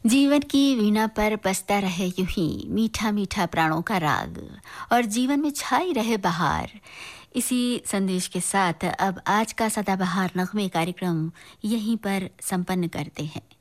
जीवन की वीणा पर बजता रहे यूं ही मीठा मीठा प्राणों का राग और जीवन में छाई रहे बहार। इसी संदेश के साथ अब आज का सदाबहार नगमे कार्यक्रम यहीं पर संपन्न करते हैं।